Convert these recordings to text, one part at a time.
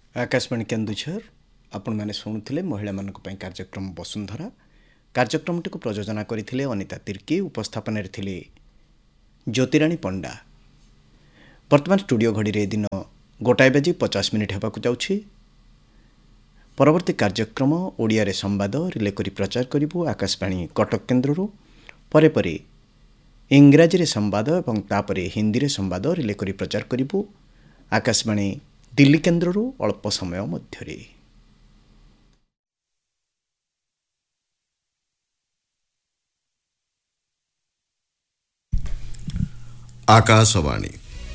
आकाशवाणी केन्दुझर आपण मैंने शुणुले महिला कार्यक्रम वसुंधरा कार्यक्रमटी को प्रयोजना करते अनिता तिर्की उपस्थापन थे ज्योतिराणी पंडा। वर्तमान स्टूडियो घड़ी दिन 1:50 होगाक जाउछि। परवर्ती कार्यक्रम ओडिया रे संवाद रिले करी प्रचार करिबु आकाशवाणी कटक केन्द्ररू। परे परे इंग्राजी रे संवाद एवं तापरे हिंदी रे संवाद रिले करी प्रचार करिबु आकाशवाणी दिल्ली केन्द्ररू अल्प समय मध्यरे। आकाशवाणी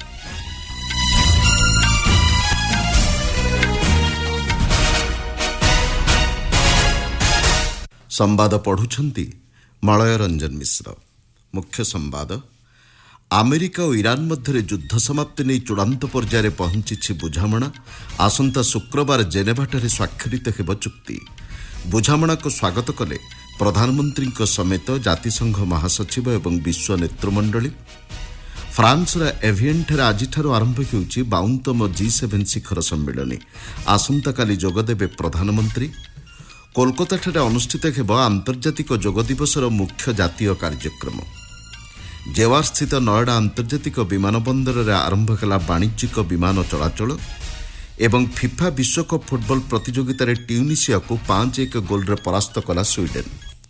संवाद पढ़ुछंती मलय रंजन मिश्र। मुख्य संवाद अमेरिका और ईरान मध्य युद्ध समाप्ति नहीं चूड़ांत पर्यायर पहुंची बुझामणा। आसंता शुक्रवार जेनेभाठारे स्वाक्षरित हेब चुक्ति। बुझामणा को स्वागत कले प्रधानमंत्री समेत जातिसंघ महासचिव एवं विश्व नेतृमंडली। फ्रांस एवियन आज आरंभ होउछि 52तम G7 शिखर सम्मेलन। आसंता काली जोगदेवे प्रधानमंत्री। कोलकाता अनुष्ठित हेब आंतर्जातिक जोग दिवसर मुख्य जातीय कार्यक्रम। जेवार स्थित नोएडा आंतर्जातिक विमान बंदर रे आरंभ कला वाणिज्यिक विमान चलाचल। एवं फिफा विश्वकप फुटबॉल प्रतियोगिता रे ट्यूनिशिया को 5-1 गोल रे परास्त कला स्वीडेन।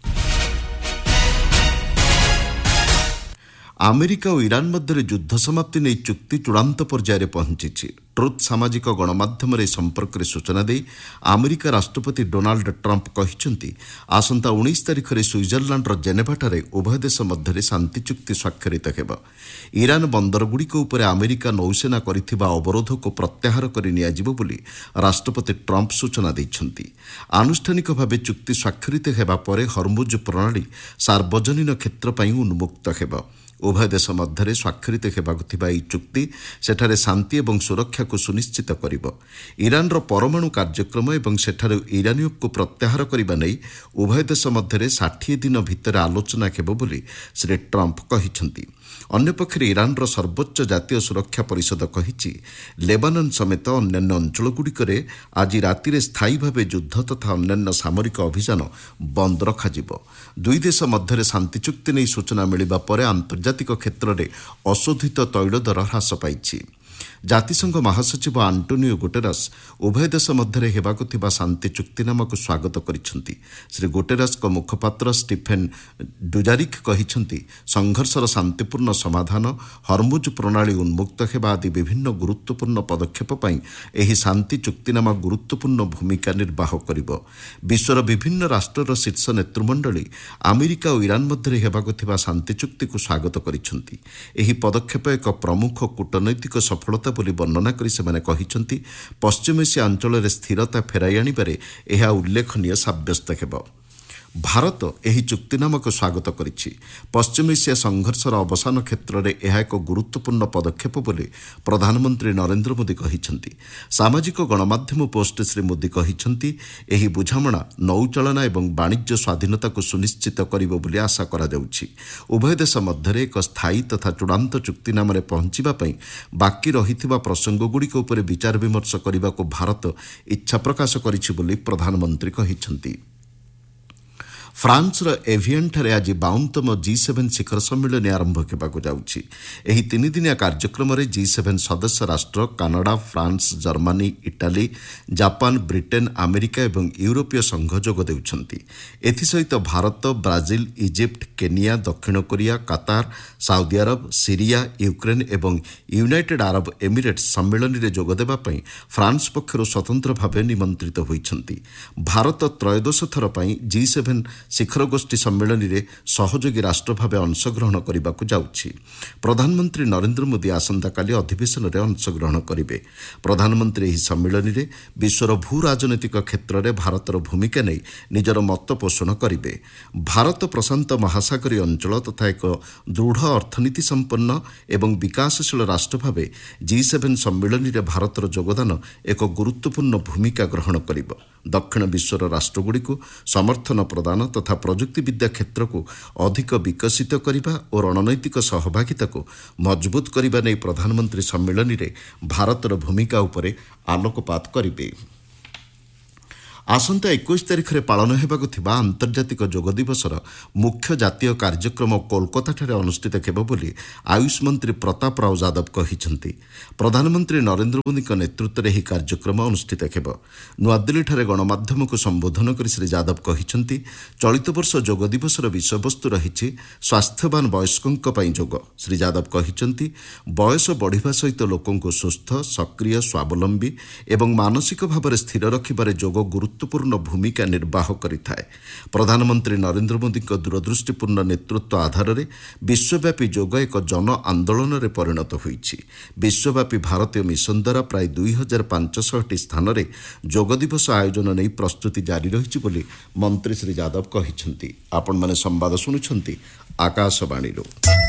अमेरिका और ईरान मध्य युद्ध समाप्ति नहीं चुक्ति चूड़ांत पर्यायर पहुंची। ट्रुथ सामाजिक गणमाध्यम संपर्क में सूचना दे अमेरिका राष्ट्रपति डोनाल्ड ट्रंप कहते आसंता 19 तारिख में स्विट्जरलैंड जेनेभाठारे उभय देश मध्य शांति चुक्ति स्वाक्षरित हेब। ईरान बंदरगुड़िक उपर अमेरिका नौसेना करिथिबा अवरोध को प्रत्याहार कर नियाजिबो बोली राष्ट्रपति ट्रंप सूचना दैछंती। आनुष्ठानिक भाव चुक्ति स्वाक्षरित हेबा परे हर्मुज प्रणाली सार्वजनीन क्षेत्र पई उन्मुक्त हेब। उभय देश मध्य स्वाक्षरित हेबाकुथिबा एही चुक्ति सेठारे शांति एवं सुरक्षा को सुनिश्चित करिब। ईरान परमाणु कार्यक्रम एवं सेठारे ईरानियों को प्रत्याहार करने नहीं उभय देश मध्य 60 दिन भितर आलोचना हेब बोली श्री ट्रंप कहिछंती। अन्यपक्षे ईरान सर्वोच्च जातीय सुरक्षा परिषद कहिछि लेबानन समेत अन्यान्य अंचलगुड़िकरे आज राति स्थायी भाव युद्ध तथा अन्यान्य सामरिक अभियान बंद रखाजिब। दुई देश मध्य शांति चुक्ति नहीं सूचना मिलिबा परे आंतर्जातिक क्षेत्र में अशोधित तैल दर ह्रास पाइछि। जातिसंघ महासचिव आंटोनियो गुटेरस उभय देश मध्य हेबाकुथिबा शांति चुक्तिनामा को स्वागत करिसेंती। श्री गुटेरस को मुखपात्र स्टीफेन डुजारिक कहिसेंती संघर्षर शांतिपूर्ण समाधान हर्मुज प्रणाली उन्मुक्त हेबा आदि विभिन्न गुरुत्वपूर्ण पदक्षेप पई एही शांति चुक्तिनामा गुरुत्वपूर्ण भूमिका निर्वाह करिब। विश्वर विभिन्न राष्ट्रर शीर्ष नेतृमंडली अमेरिका और ईरान मध्य हेबाकुथिबा शांति चुक्ति को स्वागत करिसेंती। एही पदक्षेप एक प्रमुख कूटनैतिक सफलता बोली वर्णना करी सेमाने कहिसेंती पश्चिम एशिया अंचल में स्थिरता फेराई आनिबारे एहा उल्लेखनीय साब्यस्त हेब। भारत एही चुक्तिनामा को स्वागत करिछि। पश्चिम एशिया संघर्षर अवसान क्षेत्र में यह एक गुरुत्वपूर्ण पदक्षेप बोली प्रधानमंत्री नरेंद्र मोदी कहिसेंती। सामाजिक गणमाध्यम पोस्ट श्री मोदी कहिसेंती एही बुझामणा नौचलना एवं वाणिज्य स्वाधीनता को सुनिश्चित करिबो बोली आशा करा जाउछि। उभय देश मध्य एक स्थायी तथा चूड़ांत चुक्तिनामा पहुंचीबा पई बाकी रहिथिबा प्रसंगगुड़िक उपर विचार विमर्श करने को भारत इच्छा प्रकाश करिछि बोली प्रधानमंत्री कहिसेंती। फ्रांस एवियन आज 52तम G7 शिखर सम्मेलन आरंभ होगाक जाउछि। एही 3 दिनिया कार्यक्रम में G7 सदस्य राष्ट्र Canada, France, Germany, Italy, Japan, Britain, America एवं यूरोपीय संघ जोग देउछंती। एथिसहित भारत, ब्राजिल, इजिप्ट, केनिया, दक्षिण कोरिया, कतार, साउदी अरब, सीरिया, यूक्रेन एवं यूनाइटेड अरब एमिरेट्स सम्मेलन में जोगदेवा पई फ्रांस पक्षर स्वतंत्र भाव निमंत्रित होइछंती। भारत त्रयोदश थर पई G7 शिखर गोष्ठी सम्मेलन में सहयोगी राष्ट्र भाव अंशग्रहण करने को जाउछि। प्रधानमंत्री नरेंद्र मोदी आसंताकाली अधिवेशन में अंशग्रहण करेंगे। प्रधानमंत्री एही सम्मेलन में विश्वर भू राजनैतिक क्षेत्र में भारतर भूमिका नहीं निजर मत पोषण करेंगे। भारत प्रशांत महासागरीय अंचल तथा एक दृढ़ अर्थनीति संपन्न एवं विकासशील राष्ट्र भाव G7 सम्मेलन में भारतर योगदान एक गुरुत्वपूर्ण भूमिका ग्रहण करिब। दक्षिण विश्वर राष्ट्रगुड़ी को समर्थन प्रदान ତଥା ପ୍ରଯୁକ୍ତିବିଦ୍ୟା କ୍ଷେତ୍ରକୁ ଅଧିକ ବିକଶିତ କରିବା ଓ ରଣନୈତିକ ସହଭାଗିତାକୁ ମଜବୁତ କରିବା ନେଇ ପ୍ରଧାନମନ୍ତ୍ରୀ ସମ୍ମିଳନୀରେ ଭାରତର ଭୂମିକା ଉପରେ ଆଲୋକପାତ କରିବେ। ଆସନ୍ତା 21 ତାରିଖରେ ପାଳନ ହେବାକୁ ଥିବା ଆନ୍ତର୍ଜାତିକ ଯୋଗ ଦିବସର ମୁଖ୍ୟ ଜାତୀୟ କାର୍ଯ୍ୟକ୍ରମ କୋଲକାତାଠାରେ ଅନୁଷ୍ଠିତ ହେବ ବୋଲି ଆୟୁଷ ମନ୍ତ୍ରୀ ପ୍ରତାପ ରାଓ ଯାଦବ କହିଛନ୍ତି। ପ୍ରଧାନମନ୍ତ୍ରୀ ନରେନ୍ଦ୍ର ମୋଦିଙ୍କ ନେତୃତ୍ୱରେ ଏହି କାର୍ଯ୍ୟକ୍ରମ ଅନୁଷ୍ଠିତ ହେବ। ନୂଆଦିଲ୍ଲୀଠାରେ ଗଣମାଧ୍ୟମକୁ ସମ୍ବୋଧନ କରି ଶ୍ରୀ ଯାଦବ କହିଛନ୍ତି, ଚଳିତ ବର୍ଷ ଯୋଗ ଦିବସର ବିଷୟବସ୍ତୁ ରହିଛି ସ୍ୱାସ୍ଥ୍ୟବାନ ବୟସ୍କଙ୍କ ପାଇଁ ଯୋଗ। ଶ୍ରୀ ଯାଦବ କହିଛନ୍ତି, ବୟସ ବଢ଼ିବା ସହିତ ଲୋକଙ୍କୁ ସୁସ୍ଥ, ସକ୍ରିୟ, ସ୍ୱାବଲମ୍ବୀ ଏବଂ ମାନସିକ ଭାବରେ ସ୍ଥିର ରଖିବାରେ ଯୋଗ ଗୁରୁତ୍ୱପୂର୍ଣ୍ଣ ଭୂମିକା ନିର୍ବାହ କରିଥାଏ। ପ୍ରଧାନମନ୍ତ୍ରୀ ନରେନ୍ଦ୍ର ମୋଦିଙ୍କ ଦୂରଦୃଷ୍ଟିପୂର୍ଣ୍ଣ ନେତୃତ୍ୱ ଆଧାରରେ ବିଶ୍ୱବ୍ୟାପୀ ଯୋଗ ଏକ ଜନ ଆନ୍ଦୋଳନରେ ପରିଣତ ହୋଇଛି। ବିଶ୍ୱବ୍ୟାପୀ ଭାରତୀୟ ମିଶନ ଦ୍ୱାରା ପ୍ରାୟ 2500ଟି ସ୍ଥାନରେ ଯୋଗ ଦିବସ ଆୟୋଜନ ନେଇ ପ୍ରସ୍ତୁତି ଜାରି ରହିଛି ବୋଲି ମନ୍ତ୍ରୀ ଶ୍ରୀ ଯାଦବ କହିଛନ୍ତି। ଆପଣମାନେ ସମ୍ବାଦ ଶୁଣୁଛନ୍ତି ଆକାଶବାଣୀରୁ।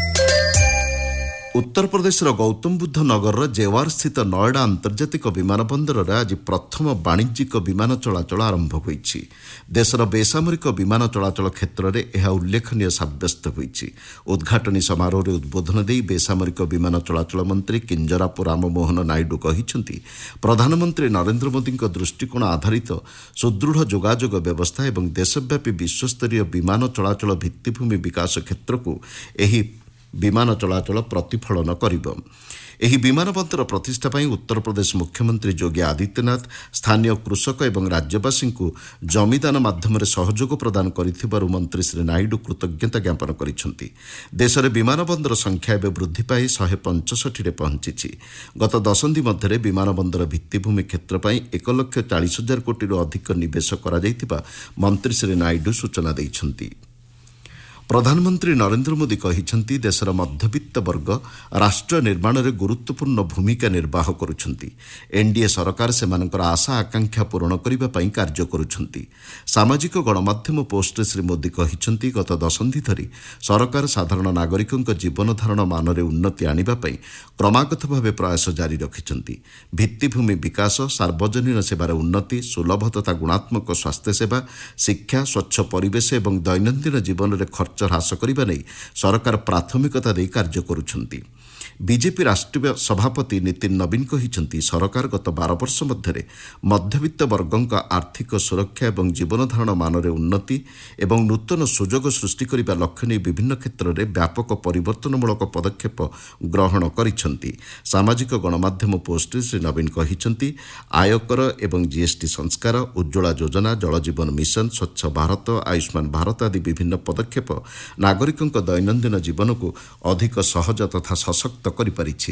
ଉତ୍ତରପ୍ରଦେଶର ଗୌତମ ବୁଦ୍ଧ ନଗରର ଜେୱାର ସ୍ଥିତ ନଏଡା ଆନ୍ତର୍ଜାତିକ ବିମାନ ବନ୍ଦରରେ ଆଜି ପ୍ରଥମ ବାଣିଜ୍ୟିକ ବିମାନ ଚଳାଚଳ ଆରମ୍ଭ ହୋଇଛି। ଦେଶର ବେସାମରିକ ବିମାନ ଚଳାଚଳ କ୍ଷେତ୍ରରେ ଏହା ଉଲ୍ଲେଖନୀୟ ସାବ୍ୟସ୍ତ ହୋଇଛି। ଉଦ୍ଘାଟନୀ ସମାରୋହରେ ଉଦ୍ବୋଧନ ଦେଇ ବେସାମରିକ ବିମାନ ଚଳାଚଳ ମନ୍ତ୍ରୀ କିଞ୍ଜରାପୁ ରାମମୋହନ ନାଇଡୁ କହିଛନ୍ତି, ପ୍ରଧାନମନ୍ତ୍ରୀ ନରେନ୍ଦ୍ର ମୋଦିଙ୍କ ଦୃଷ୍ଟିକୋଣ ଆଧାରିତ ସୁଦୃଢ଼ ଯୋଗାଯୋଗ ବ୍ୟବସ୍ଥା ଏବଂ ଦେଶବ୍ୟାପୀ ବିଶ୍ୱସ୍ତରୀୟ ବିମାନ ଚଳାଚଳ ଭିତ୍ତିଭୂମି ବିକାଶ କ୍ଷେତ୍ରକୁ ଏହି ବିମାନ ଚଳାଚଳ ପ୍ରତିଫଳନ କରିବ। ଏହି ବିମାନ ବନ୍ଦର ପ୍ରତିଷ୍ଠା ପାଇଁ ଉତ୍ତରପ୍ରଦେଶ ମୁଖ୍ୟମନ୍ତ୍ରୀ ଯୋଗୀ ଆଦିତ୍ୟନାଥ ସ୍ଥାନୀୟ କୃଷକ ଏବଂ ରାଜ୍ୟବାସୀଙ୍କୁ ଜମିଦାନ ମାଧ୍ୟମରେ ସହଯୋଗ ପ୍ରଦାନ କରିଥିବାରୁ ମନ୍ତ୍ରୀ ଶ୍ରୀ ନାଇଡୁ କୃତଜ୍ଞତା ଜ୍ଞାପନ କରିଛନ୍ତି। ଦେଶରେ ବିମାନ ବନ୍ଦର ସଂଖ୍ୟା ଏବେ ବୃଦ୍ଧି ପାଇ 165ରେ ପହଞ୍ଚିଛି। ଗତ ଦଶନ୍ଧି ମଧ୍ୟରେ ବିମାନ ବନ୍ଦର ଭିତ୍ତିଭୂମି କ୍ଷେତ୍ର ପାଇଁ 1,40,000 କୋଟିରୁ ଅଧିକ ନିବେଶ କରାଯାଇଥିବା ମନ୍ତ୍ରୀ ଶ୍ରୀ ନାଇଡୁ ସୂଚନା ଦେଇଛନ୍ତି। ପ୍ରଧାନମନ୍ତ୍ରୀ ନରେନ୍ଦ୍ର ମୋଦି କହିଛନ୍ତି, ଦେଶର ମଧ୍ୟବିତ୍ତ ବର୍ଗ ରାଷ୍ଟ୍ର ନିର୍ମାଣରେ ଗୁରୁତ୍ୱପୂର୍ଣ୍ଣ ଭୂମିକା ନିର୍ବାହ କରୁଛନ୍ତି। ଏନ୍ଡିଏ ସରକାର ସେମାନଙ୍କର ଆଶା ଆକାଂକ୍ଷା ପୂରଣ କରିବା ପାଇଁ କାର୍ଯ୍ୟ କରୁଛନ୍ତି। ସାମାଜିକ ଗଣମାଧ୍ୟମ ପୋଷ୍ଟରେ ଶ୍ରୀ ମୋଦି କହିଛନ୍ତି, ଗତ ଦଶନ୍ଧି ଧରି ସରକାର ସାଧାରଣ ନାଗରିକଙ୍କ ଜୀବନଧାରଣ ମାନରେ ଉନ୍ନତି ଆଣିବା ପାଇଁ କ୍ରମାଗତ ଭାବେ ପ୍ରୟାସ ଜାରି ରଖିଛନ୍ତି। ଭିତ୍ତିଭୂମି ବିକାଶ, ସାର୍ବଜନୀନ ସେବାର ଉନ୍ନତି, ସୁଲଭ ତଥା ଗୁଣାତ୍ମକ ସ୍ୱାସ୍ଥ୍ୟସେବା, ଶିକ୍ଷା, ସ୍ୱଚ୍ଛ ପରିବେଶ ଏବଂ ଦୈନନ୍ଦିନ ଜୀବନରେ ଖର୍ଚ୍ଚ ହ୍ରାସ କରିବା ନେଇ ସରକାର ପ୍ରାଥମିକତା ଦେଇ କାର୍ଯ୍ୟ କରୁଛନ୍ତି। ବିଜେପି ରାଷ୍ଟ୍ରୀୟ ସଭାପତି ନୀତିନ ନବୀନ କହିଛନ୍ତି, ସରକାର ଗତ 12 ବର୍ଷ ମଧ୍ୟରେ ମଧ୍ୟବିତ୍ତ ବର୍ଗଙ୍କ ଆର୍ଥିକ ସୁରକ୍ଷା ଏବଂ ଜୀବନଧାରଣ ମାନରେ ଉନ୍ନତି ଏବଂ ନୂତନ ସୁଯୋଗ ସୃଷ୍ଟି କରିବା ଲକ୍ଷ୍ୟ ନେଇ ବିଭିନ୍ନ କ୍ଷେତ୍ରରେ ବ୍ୟାପକ ପରିବର୍ତ୍ତନମୂଳକ ପଦକ୍ଷେପ ଗ୍ରହଣ କରିଛନ୍ତି। ସାମାଜିକ ଗଣମାଧ୍ୟମ ପୋଷ୍ଟରେ ଶ୍ରୀ ନବୀନ କହିଛନ୍ତି, ଆୟକର ଏବଂ ଜିଏସ୍ଟି ସଂସ୍କାର, ଉଜ୍ଜ୍ୱଳା ଯୋଜନା, ଜଳଜୀବନ ମିଶନ, ସ୍ୱଚ୍ଛ ଭାରତ, ଆୟୁଷ୍ମାନ ଭାରତ ଆଦି ବିଭିନ୍ନ ପଦକ୍ଷେପ ନାଗରିକଙ୍କ ଦୈନନ୍ଦିନ ଜୀବନକୁ ଅଧିକ ସହଜ ତଥା ସଶକ୍ତ କରିପାରିଛି।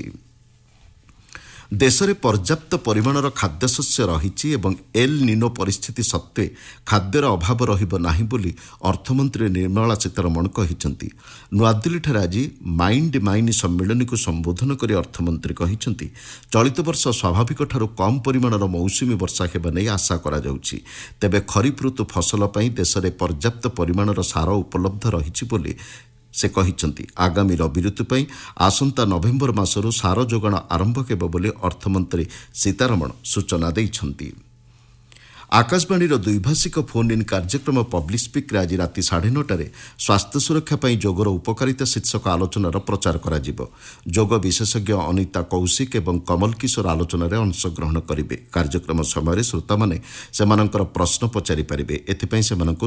ଦେଶରେ ପର୍ଯ୍ୟାପ୍ତ ପରିମାଣର ଖାଦ୍ୟଶସ୍ୟ ରହିଛି ଏବଂ ଏଲ୍ ନିନୋ ପରିସ୍ଥିତି ସତ୍ତ୍ୱେ ଖାଦ୍ୟର ଅଭାବ ରହିବ ନାହିଁ ବୋଲି ଅର୍ଥମନ୍ତ୍ରୀ ନିର୍ମଳା ସୀତାରମଣ କହିଛନ୍ତି। ନୂଆଦିଲ୍ଲୀଠାରେ ଆଜି ମାଇଣ୍ଡ ମାଇନ୍ ସମ୍ମିଳନୀକୁ ସମ୍ବୋଧନ କରି ଅର୍ଥମନ୍ତ୍ରୀ କହିଛନ୍ତି, ଚଳିତ ବର୍ଷ ସ୍ୱାଭାବିକଠାରୁ କମ୍ ପରିମାଣର ମୌସୁମୀ ବର୍ଷା ହେବା ନେଇ ଆଶା କରାଯାଉଛି। ତେବେ ଖରିଫ ଋତୁ ଫସଲ ପାଇଁ ଦେଶରେ ପର୍ଯ୍ୟାପ୍ତ ପରିମାଣର ସାର ଉପଲବ୍ଧ ରହିଛି ବୋଲି ସେ କହିଛନ୍ତି। ଆଗାମୀ ରବି ଋତୁ ପାଇଁ ଆସନ୍ତା ନଭେମ୍ବର ମାସରୁ ସାର ଯୋଗାଣ ଆରମ୍ଭ ହେବ ବୋଲି ଅର୍ଥମନ୍ତ୍ରୀ ସୀତାରମଣ ସୂଚନା ଦେଇଛନ୍ତି। ଆକାଶବାଣୀର ଦ୍ୱିଭାଷିକ ଫୋନ୍ ଇନ୍ କାର୍ଯ୍ୟକ୍ରମ ପବ୍ଲିକ୍ ସ୍ପିକ୍ରେ ଆଜି ରାତି 9:30ରେ ସ୍ୱାସ୍ଥ୍ୟ ସୁରକ୍ଷା ପାଇଁ ଯୋଗର ଉପକାରିତା ଶୀର୍ଷକ ଆଲୋଚନାର ପ୍ରଚାର କରାଯିବ। ଯୋଗ ବିଶେଷଜ୍ଞ ଅନିତା କୌଶିକ ଏବଂ କମଲ କିଶୋର ଆଲୋଚନାରେ ଅଂଶଗ୍ରହଣ କରିବେ। କାର୍ଯ୍ୟକ୍ରମ ସମୟରେ ଶ୍ରୋତାମାନେ ସେମାନଙ୍କର ପ୍ରଶ୍ନ ପଚାରିପାରିବେ। ଏଥିପାଇଁ ସେମାନଙ୍କୁ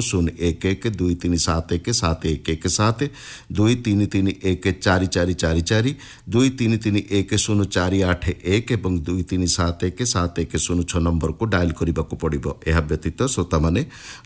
011237171117 23314444 23310481 ଏବଂ 23717106 ନମ୍ବରକୁ ଡାଏଲ୍ କରିବାକୁ ପଡ଼ିବ। ଏହା ବ୍ୟତୀତ ଶ୍ରୋତାମାନେ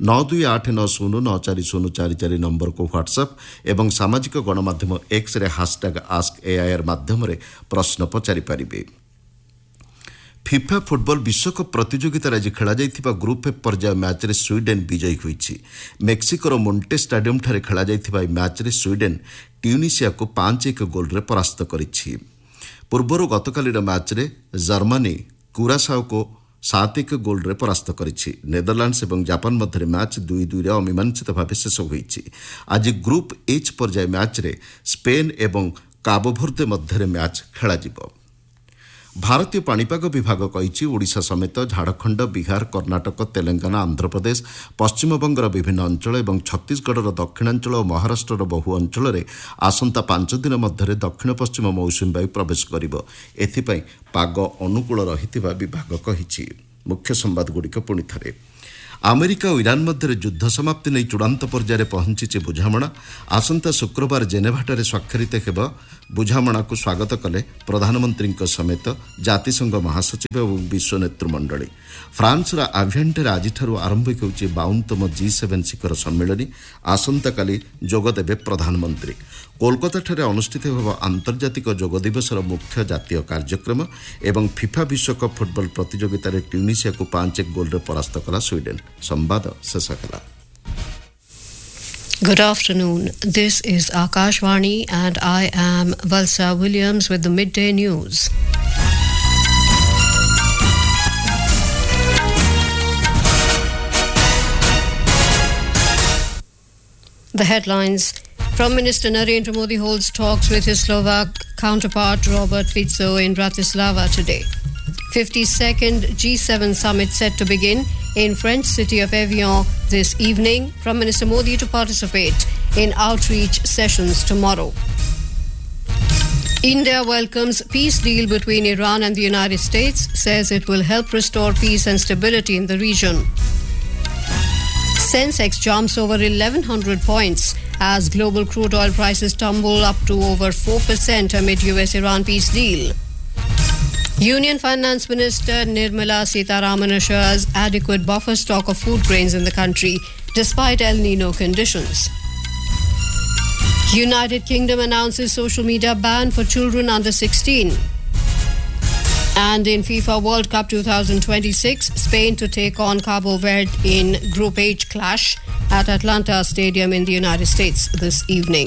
9289094044 ନମ୍ବରକୁ ହ୍ୱାଟ୍ସଆପ୍ ଏବଂ ସାମାଜିକ ଗଣମାଧ୍ୟମ ଏକ୍ସରେ #AskAIR ମାଧ୍ୟମରେ ପ୍ରଶ୍ନ ପଚାରିପାରିବେ। ଫିଫା ଫୁଟବଲ ବିଶ୍ୱକପ୍ ପ୍ରତିଯୋଗିତାରେ ଆଜି ଖେଳାଯାଇଥିବା ଗ୍ରୁପ୍ ଏଫ୍ ପର୍ଯ୍ୟାୟ ମ୍ୟାଚ୍ରେ ସ୍ୱିଡେନ୍ ବିଜୟୀ ହୋଇଛି। ମେକ୍ସିକୋର ମୋଣ୍ଟେ ଷ୍ଟାଡିୟମ୍ଠାରେ ଖେଳାଯାଇଥିବା ଏହି ମ୍ୟାଚ୍ରେ ସ୍ୱିଡେନ୍ ଟ୍ୟୁନିସିଆକୁ 5-1 ଗୋଲ୍ରେ ପରାସ୍ତ କରିଛି। ପୂର୍ବରୁ ଗତକାଲିର ମ୍ୟାଚ୍ରେ ଜର୍ମାନୀ କୁରାସାଓକୁ 7-1 ଗୋଲ୍ରେ ପରାସ୍ତ କରିଛି। ନେଦରଲ୍ୟାଣ୍ଡସ୍ ଏବଂ ଜାପାନ ମଧ୍ୟରେ ମ୍ୟାଚ୍ 2-2ରେ ଅମୀମାଂସିତ ଭାବେ ଶେଷ ହୋଇଛି। ଆଜି ଗ୍ରୁପ୍ ଏଚ୍ ପର୍ଯ୍ୟାୟ ମ୍ୟାଚ୍ରେ ସ୍ପେନ୍ ଏବଂ କାବୋଭର୍ଦେ ମଧ୍ୟରେ ମ୍ୟାଚ୍ ଖେଳାଯିବ। ଭାରତୀୟ ପାଣିପାଗ ବିଭାଗ କହିଛି ଓଡ଼ିଶା ସମେତ ଝାଡ଼ଖଣ୍ଡ, ବିହାର, କର୍ଣ୍ଣାଟକ, ତେଲେଙ୍ଗାନା, ଆନ୍ଧ୍ରପ୍ରଦେଶ, ପଶ୍ଚିମବଙ୍ଗର ବିଭିନ୍ନ ଅଞ୍ଚଳ ଏବଂ ଛତିଶଗଡ଼ର ଦକ୍ଷିଣାଞ୍ଚଳ ଓ ମହାରାଷ୍ଟ୍ରର ବହୁ ଅଞ୍ଚଳରେ ଆସନ୍ତା 5 ଦିନ ମଧ୍ୟରେ ଦକ୍ଷିଣ ପଶ୍ଚିମ ମୌସୁମୀ ବାୟୁ ପ୍ରବେଶ କରିବ। ଏଥିପାଇଁ ପାଗ ଅନୁକୂଳ ରହିଥିବା ବିଭାଗ କହିଛି। ମୁଖ୍ୟ ସମ୍ବାଦଗୁଡ଼ିକ ପୁଣି ଥରେ। ଆମେରିକା ଓ ଇରାନ ମଧ୍ୟରେ ଯୁଦ୍ଧ ସମାପ୍ତି ନେଇ ଚୂଡ଼ାନ୍ତ ପର୍ଯ୍ୟାୟରେ ପହଞ୍ଚିଛି ବୁଝାମଣା। ଆସନ୍ତା ଶୁକ୍ରବାର ଜେନେଭାଠାରେ ସ୍ୱାକ୍ଷରିତ ହେବ। ବୁଝାମଣାକୁ ସ୍ୱାଗତ କଲେ ପ୍ରଧାନମନ୍ତ୍ରୀଙ୍କ ସମେତ ଜାତିସଂଘ ମହାସଚିବ ଏବଂ ବିଶ୍ୱ ନେତୃମଣ୍ଡଳୀ। ଫ୍ରାନ୍ସର ଆଭିଆନ୍ଠାରେ ଆଜିଠାରୁ ଆରମ୍ଭ ହେଉଛି 52ତମ G7 ଶିଖର ସମ୍ମିଳନୀ। ଆସନ୍ତାକାଲି ଯୋଗଦେବେ ପ୍ରଧାନମନ୍ତ୍ରୀ। କୋଲକାତାଠାରେ ଅନୁଷ୍ଠିତ ହେବ ଆନ୍ତର୍ଜାତିକ ଯୋଗ ଦିବସର ମୁଖ୍ୟ ଜାତୀୟ କାର୍ଯ୍ୟକ୍ରମ ଏବଂ ଫିଫା ବିଶ୍ୱକପ୍ ଫୁଟବଲ ପ୍ରତିଯୋଗିତାରେ ଟ୍ୟୁନିସିଆକୁ 5-1 ଗୋଲରେ ପରାସ୍ତ କଲା ସ୍ୱିଡେନ୍। ସମ୍ବାଦ ଶେଷ ହେଲା। Good afternoon. This is Akashvani and I am Valsa Williams with the midday news. The headlines. Prime Minister Narendra Modi holds talks with his Slovak counterpart Robert Fico in Bratislava today. 52nd G7 summit set to begin in French city of Evian this evening. Prime Minister Modi to participate in outreach sessions tomorrow. India welcomes peace deal between Iran and the United States, says it will help restore peace and stability in the region. Sensex jumps over 1,100 points as global crude oil prices tumble up to over 4% amid US-Iran peace deal. Union Finance Minister Nirmala Sitharaman assures adequate buffer stock of food grains in the country despite El Nino conditions. United Kingdom announces social media ban for children under 16. And in FIFA World Cup 2026, Spain to take on Cabo Verde in Group H clash at Atlanta Stadium in the United States this evening.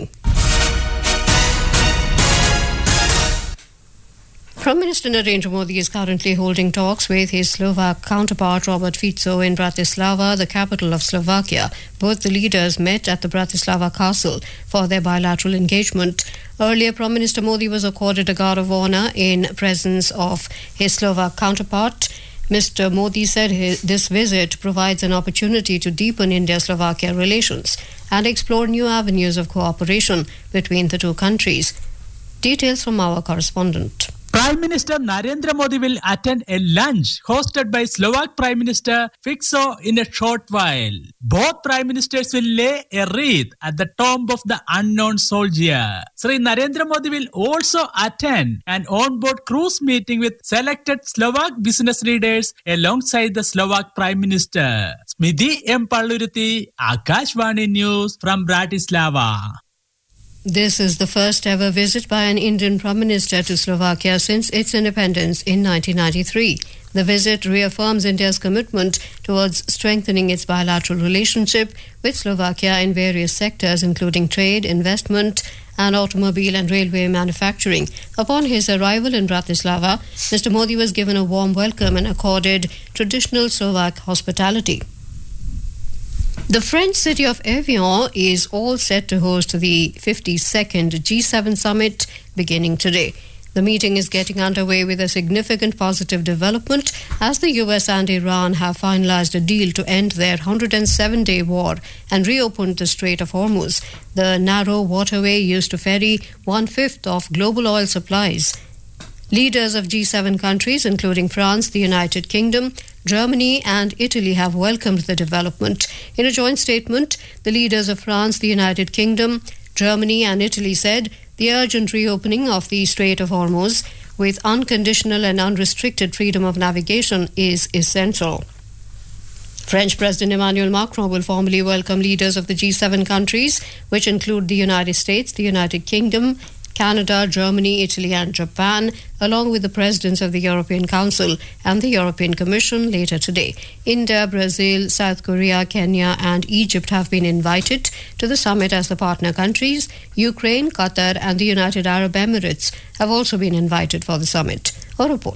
Prime Minister Narendra Modi is currently holding talks with his Slovak counterpart Robert Fico in Bratislava, the capital of Slovakia. Both the leaders met at the Bratislava Castle for their bilateral engagement. Earlier, Prime Minister Modi was accorded a guard of honor in presence of his Slovak counterpart. Mr. Modi said this visit provides an opportunity to deepen India-Slovakia relations and explore new avenues of cooperation between the two countries. Details from our correspondent. Prime Minister Narendra Modi will attend a lunch hosted by Slovak Prime Minister Fico in a short while. Both Prime Ministers will lay a wreath at the tomb of the unknown soldier. Sri Narendra Modi will also attend an on-board cruise meeting with selected Slovak business leaders alongside the Slovak Prime Minister. Smidhi M. Palluruthi, Akashvani News from Bratislava. This is the first ever visit by an Indian Prime Minister to Slovakia since its independence in 1993. The visit reaffirms India's commitment towards strengthening its bilateral relationship with Slovakia in various sectors, including trade, investment, and automobile and railway manufacturing. Upon his arrival in Bratislava, Mr. Modi was given a warm welcome and accorded traditional Slovak hospitality. The French city of Evian is all set to host the 52nd G7 summit beginning today. The meeting is getting underway with a significant positive development as the US and Iran have finalized a deal to end their 107-day war and reopened the Strait of Hormuz, the narrow waterway used to ferry 1/5 of global oil supplies. Leaders of G7 countries, including France, the United Kingdom, Germany and Italy, have welcomed the development. In a joint statement, the leaders of France, the United Kingdom, Germany and Italy said the urgent reopening of the Strait of Hormuz with unconditional and unrestricted freedom of navigation is essential. French President Emmanuel Macron will formally welcome leaders of the G7 countries, which include the United States, the United Kingdom, Canada, Germany, Italy and Japan, along with the presidents of the European Council and the European Commission later today. India, Brazil, South Korea, Kenya and Egypt have been invited to the summit as the partner countries. Ukraine, Qatar and the United Arab Emirates have also been invited for the summit. A report.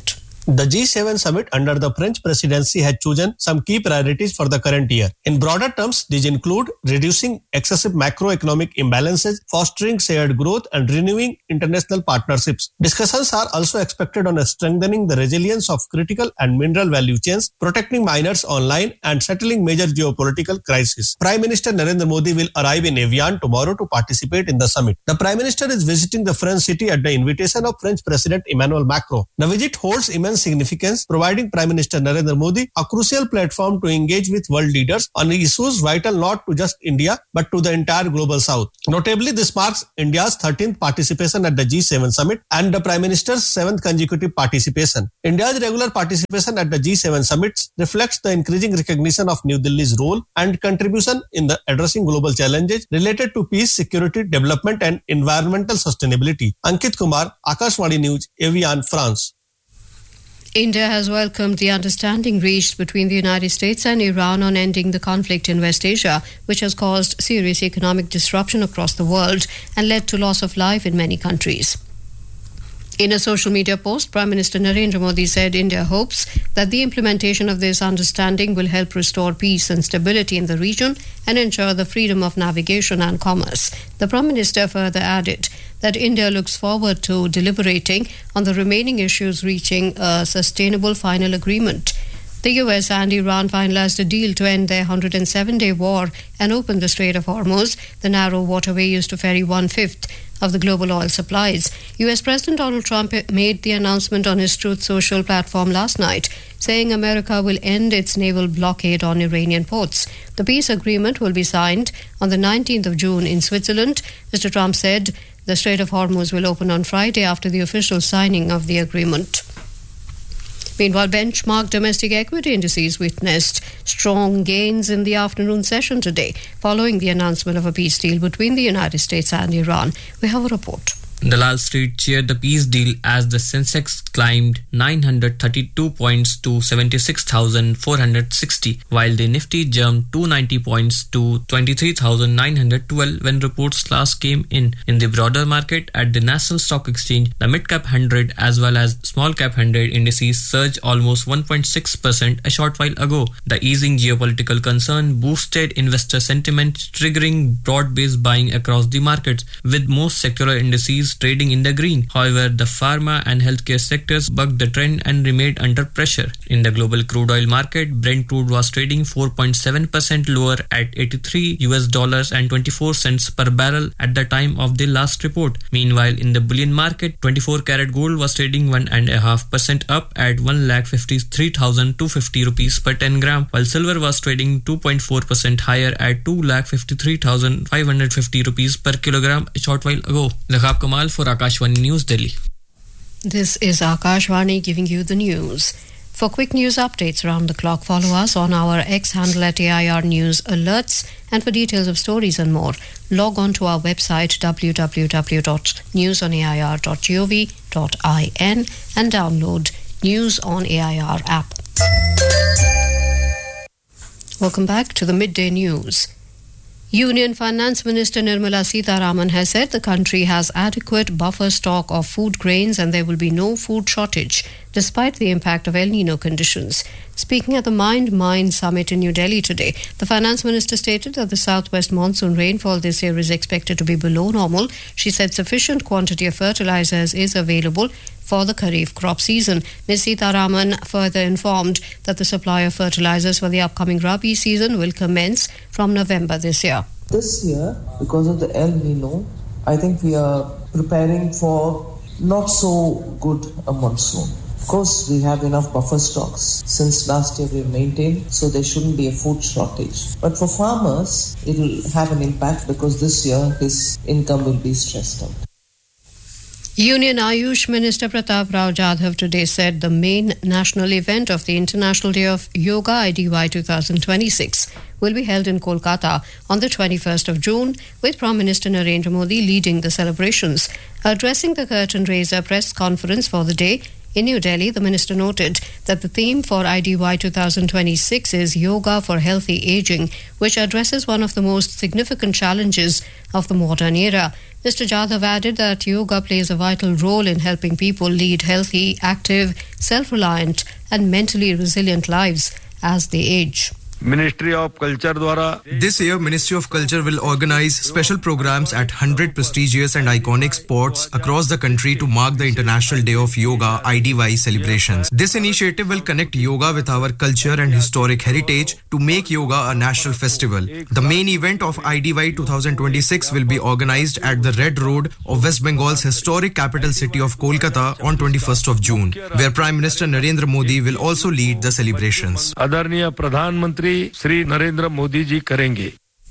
The G7 summit under the French presidency had chosen some key priorities for the current year. In broader terms, these include reducing excessive macroeconomic imbalances, fostering shared growth, and renewing international partnerships. Discussions are also expected on strengthening the resilience of critical and mineral value chains, protecting miners online, and settling major geopolitical crises. Prime Minister Narendra Modi will arrive in Evian tomorrow to participate in the summit. The Prime Minister is visiting the French city at the invitation of French President Emmanuel Macron. The visit holds immense significance, providing Prime Minister Narendra Modi a crucial platform to engage with world leaders on issues vital not to just India but to the entire global south. Notably, this marks India's 13th participation at the G7 summit and the Prime Minister's 7th consecutive participation. India's regular participation at the G7 summits reflects the increasing recognition of New Delhi's role and contribution in the addressing global challenges related to peace, security, development and environmental sustainability. Ankit Kumar, Akashvani News, Evian, France. India has welcomed the understanding reached between the United States and Iran on ending the conflict in West Asia, which has caused serious economic disruption across the world and led to loss of life in many countries. In a social media post, Prime Minister Narendra Modi said India hopes that the implementation of this understanding will help restore peace and stability in the region and ensure the freedom of navigation and commerce. The Prime Minister further added that India looks forward to deliberating on the remaining issues, reaching a sustainable final agreement. The US and Iran finalized a deal to end their 107-day war and open the Strait of Hormuz, the narrow waterway used to ferry 1/5 of the global oil supplies. US President Donald Trump made the announcement on his Truth Social platform last night, saying America will end its naval blockade on Iranian ports. The peace agreement will be signed on the 19th of June in Switzerland. Mr. Trump said the Strait of Hormuz will open on Friday after the official signing of the agreement. Meanwhile, benchmark domestic equity indices witnessed strong gains in the afternoon session today, following the announcement of a peace deal between the United States and Iran. We have a report. Dalal Street cheered the peace deal as the Sensex climbed 932 points to 76,460, while the Nifty jumped 290 points to 23,912 when reports last came in. In the broader market at the National Stock Exchange, the Mid-Cap 100 as well as Small-Cap 100 indices surged almost 1.6% a short while ago. The easing geopolitical concern boosted investor sentiment, triggering broad-based buying across the markets, with most sectoral indices trading in the green. However, the pharma and healthcare sectors bucked the trend and remained under pressure. In the global crude oil market, Brent crude was trading 4.7% lower at $83.24 per barrel at the time of the last report. Meanwhile, in the bullion market, 24-karat gold was trading 1.5% up at 1,53,250 rupees per 10 gram, while silver was trading 2.4% higher at 2,53,550 rupees per kilogram a short while ago. Zahab Kamal for Akashvani News, Delhi. This is Akashvani giving you the news. For quick news updates around the clock, follow us on our X handle at AIR News Alerts, and for details of stories and more, log on to our website www.newsonair.gov.in and download News on AIR app. Welcome back to the Midday News. Union Finance Minister Nirmala Sitharaman has said the country has adequate buffer stock of food grains and there will be no food shortage, despite the impact of El Nino conditions. Speaking at the Mind Summit in New Delhi today, the Finance Minister stated that the southwest monsoon rainfall this year is expected to be below normal. She said sufficient quantity of fertilizers is available for the Kharif crop season. Ms. Sitharaman further informed that the supply of fertilizers for the upcoming Rabi season will commence from November this year. This year, because of the El Nino, I think we are preparing for not so good a monsoon. Of course, we have enough buffer stocks. Since last year we've maintained, so there shouldn't be a food shortage. But for farmers, it will have an impact because this year his income will be stressed out. Union Ayush Minister Pratap Rao Jadhav today said the main national event of the International Day of Yoga IDY 2026 will be held in Kolkata on the 21st of June, with Prime Minister Narendra Modi leading the celebrations. Addressing the curtain raiser press conference for the day in New Delhi, the minister noted that the theme for IDY 2026 is Yoga for Healthy Aging, which addresses one of the most significant challenges of the modern era. Mr. Jadhav added that yoga plays a vital role in helping people lead healthy, active, self-reliant and mentally resilient lives as they age. Ministry of Culture द्वारा This year, Ministry of Culture will organize special programs at 100 prestigious and iconic spots across the country to mark the International Day of Yoga IDY celebrations. This initiative will connect yoga with our culture and historic heritage to make yoga a national festival. The main event of IDY 2026 will be organized at the Red Road of West Bengal's historic capital city of Kolkata on 21st of June, where Prime Minister Narendra Modi will also lead the celebrations. आदरणीय प्रधानमंत्री श्री नरेंद्र मोदी जी करेंगे.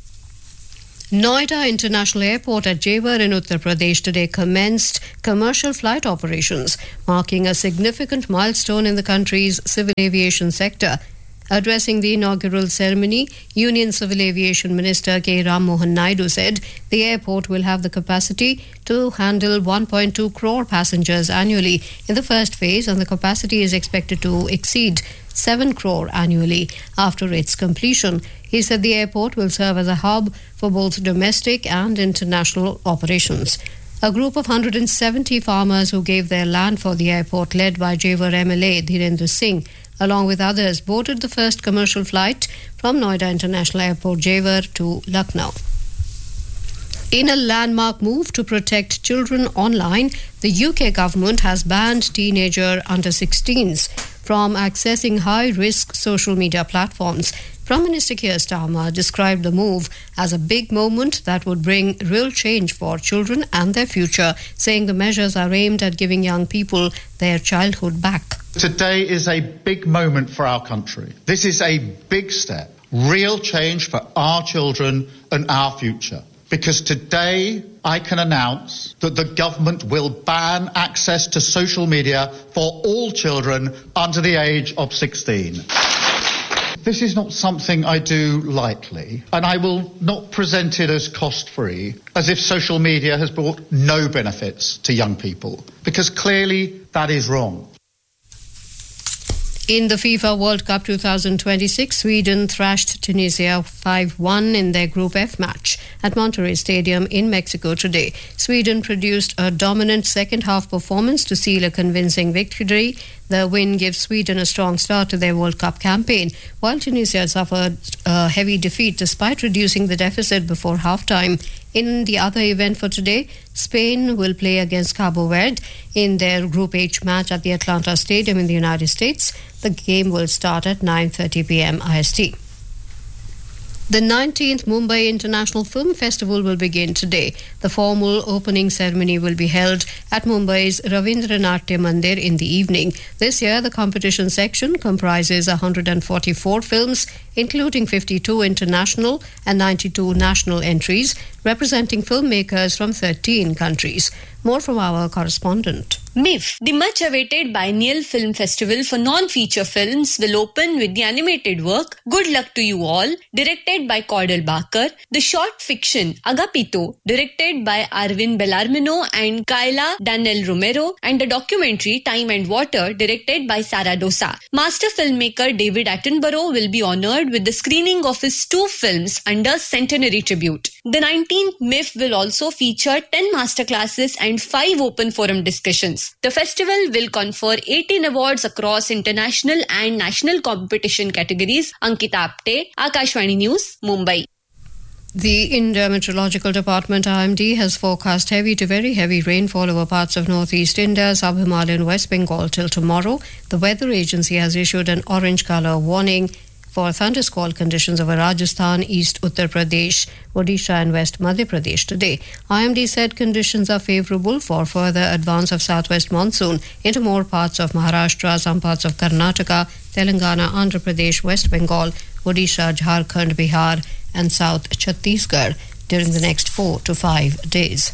Noida International Airport at Jewar in Uttar Pradesh today commenced commercial flight operations, marking a significant milestone in the country's civil aviation sector. Addressing the inaugural ceremony, Union Civil Aviation Minister K. Ram Mohan Naidu said the airport will have the capacity to handle 1.2 crore passengers annually in the first phase, and the capacity is expected to exceed 7 crore annually after its completion. He said the airport will serve as a hub for both domestic and international operations. A group of 170 farmers who gave their land for the airport, led by Jewar MLA Dhirendra Singh, along with others, boarded the first commercial flight from Noida International Airport, Jewar to Lucknow. In a landmark move to protect children online, the UK government has banned teenager under 16s from accessing high-risk social media platforms. Prime Minister Keir Starmer described the move as a big moment that would bring real change for children and their future, saying the measures are aimed at giving young people their childhood back. Today is a big moment for our country. This is a big step, real change for our children and our future. Because today I can announce that the government will ban access to social media for all children under the age of 16. This is not something I do lightly, and I will not present it as cost-free, as if social media has brought no benefits to young people, because clearly that is wrong. In the FIFA World Cup 2026, Sweden thrashed Tunisia 5-1 in their Group F match at Monterrey Stadium in Mexico today. Sweden produced a dominant second-half performance to seal a convincing victory. The win gives Sweden a strong start to their World Cup campaign, while Tunisia suffered a heavy defeat despite reducing the deficit before halftime. In the other event for today, Spain will play against Cabo Verde in their Group H match at the Atlanta Stadium in the United States. The game will start at 9:30 p.m. IST. The 19th Mumbai International Film Festival will begin today. The formal opening ceremony will be held at Mumbai's Ravindranatya Mandir in the evening. This year, the competition section comprises 144 films, including 52 international and 92 national entries, representing filmmakers from 13 countries. More from our correspondent. MIFF, the much-awaited biennial film festival for non-feature films, will open with the animated work Good Luck to You All, directed by Cordell Barker, the short fiction Agapito, directed by Arvin Bellarmino and Kayla Daniel Romero, and the documentary Time and Water, directed by Sara Dosa. Master filmmaker David Attenborough will be honoured with the screening of his 2 films under Centenary Tribute. The 19th MIFF will also feature 10 masterclasses and 5 open forum discussions. The festival will confer 18 awards across international and national competition categories. Ankita Apte, Akashvani News, Mumbai. The India Meteorological Department IMD has forecast heavy to very heavy rainfall over parts of northeast India, sub-Himalayan West Bengal till tomorrow. The weather agency has issued an orange colour warning for thundersquall conditions over Rajasthan, East Uttar Pradesh, Odisha and West Madhya Pradesh today. IMD said conditions are favourable for further advance of southwest monsoon into more parts of Maharashtra, some parts of Karnataka, Telangana, Andhra Pradesh, West Bengal, Odisha, Jharkhand, Bihar and South Chhattisgarh during the next 4 to 5 days.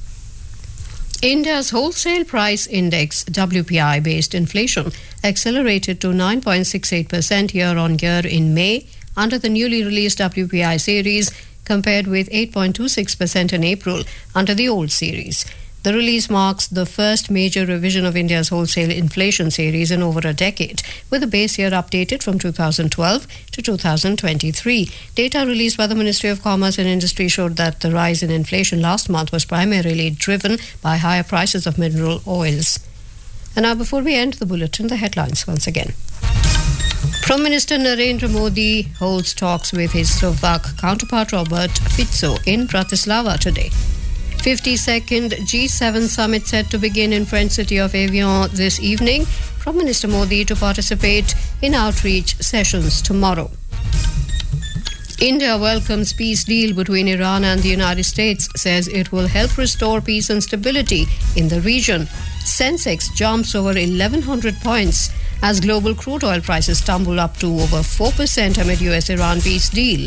India's wholesale price index, WPI-based inflation, accelerated to 9.68% year-on-year in May under the newly released WPI series, compared with 8.26% in April under the old series. The release marks the first major revision of India's wholesale inflation series in over a decade, with the base year updated from 2012 to 2023. Data released by the Ministry of Commerce and Industry showed that the rise in inflation last month was primarily driven by higher prices of mineral oils. And now, before we end the bulletin, the headlines once again. Prime Minister Narendra Modi holds talks with his Slovak counterpart Robert Fico in Bratislava today. 52nd G7 summit set to begin in French city of Evian this evening. Prime Minister Modi to participate in outreach sessions tomorrow. India welcomes peace deal between Iran and the United States, says it will help restore peace and stability in the region. Sensex jumps over 1,100 points as global crude oil prices tumble up to over 4% amid US-Iran peace deal.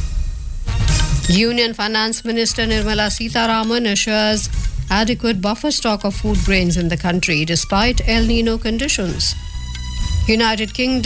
Union Finance Minister Nirmala Sitharaman assures adequate buffer stock of food grains in the country despite El Nino conditions. United Kingdom